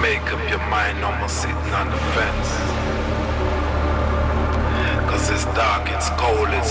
make up your mind, no more sitting on the fence. Cause it's dark, it's cold, it's